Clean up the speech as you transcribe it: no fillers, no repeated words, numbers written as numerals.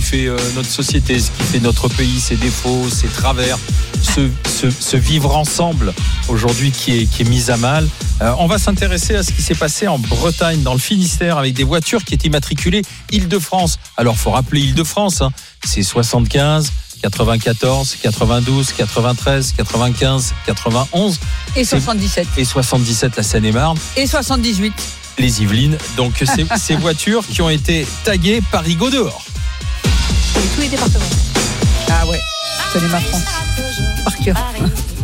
fait notre société, ce qui fait notre pays, ses défauts, ses travers, ce vivre ensemble aujourd'hui qui est mis à mal. On va s'intéresser à ce qui s'est passé en Bretagne, dans le Finistère, avec des voitures qui étaient immatriculées Île-de-France. Alors, il faut rappeler Île-de-France, hein. C'est 75, 94, 92, 93, 95, 91. Et 77. Et 77, la Seine-et-Marne. Et 78. Les Yvelines. Donc, ces voitures qui ont été taguées Parigo dehors. Et tous les départements. Ah ouais, je connais ma France. Par cœur.